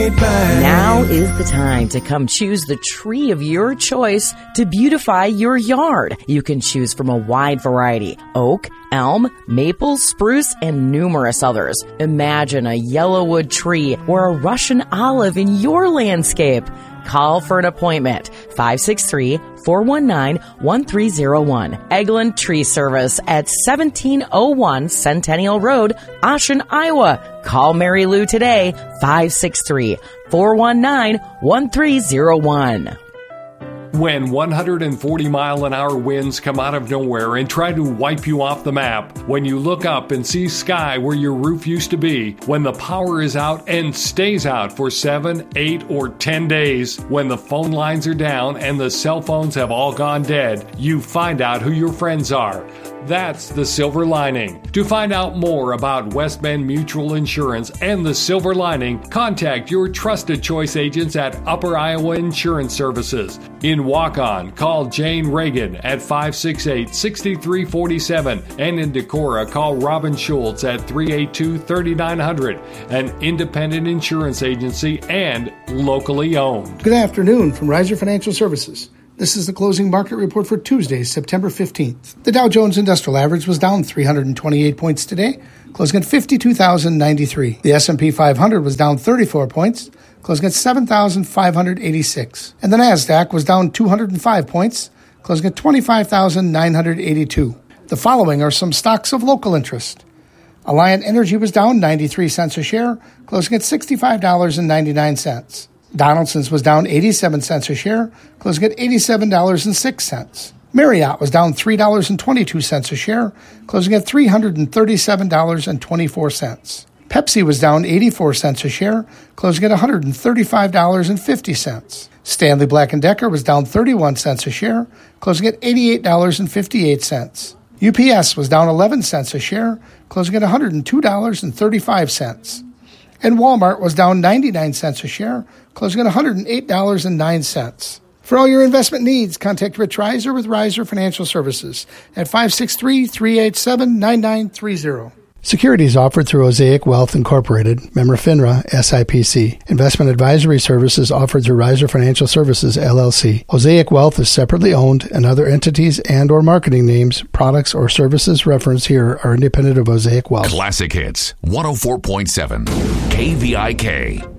Now is the time to come choose the tree of your choice to beautify your yard. You can choose from a wide variety: oak, elm, maple, spruce, and numerous others. Imagine a yellowwood tree or a Russian olive in your landscape. Call for an appointment, 563-419-1301. Eglin Tree Service at 1701 Centennial Road, Ocean, Iowa. Call Mary Lou today, 563-419-1301. When 140-mile-an-hour winds come out of nowhere and try to wipe you off the map, when you look up and see sky where your roof used to be, when the power is out and stays out for 7, 8, or 10 days, when the phone lines are down and the cell phones have all gone dead, you find out who your friends are. That's the Silver Lining. To find out more about West Bend Mutual Insurance and the Silver Lining, contact your trusted choice agents at Upper Iowa Insurance Services. In Waukon, call Jane Reagan at 568-6347. And in Decorah, call Robin Schultz at 382-3900, an independent insurance agency and locally owned. Good afternoon from Riser Financial Services. This is the closing market report for Tuesday, September 15th. The Dow Jones Industrial Average was down 328 points today, closing at 52,093. The S&P 500 was down 34 points, closing at 7,586. And the NASDAQ was down 205 points, closing at 25,982. The following are some stocks of local interest. Alliant Energy was down 93 cents a share, closing at $65.99. Donaldson's was down 87 cents a share, closing at $87.06. Marriott was down $3.22 a share, closing at $337.24. Pepsi was down 84 cents a share, closing at $135.50. Stanley Black & Decker was down 31 cents a share, closing at $88.58. UPS was down 11 cents a share, closing at $102.35. And Walmart was down 99 cents a share, closing at $108.09. For all your investment needs, contact Rich Reiser with Reiser Financial Services at 563-387-9930. Securities offered through Osaic Wealth Incorporated, member FINRA, SIPC. Investment advisory services offered through Reiser Financial Services, LLC. Osaic Wealth is separately owned, and other entities and or marketing names, products, or services referenced here are independent of Osaic Wealth. Classic Hits, 104.7, KVIK.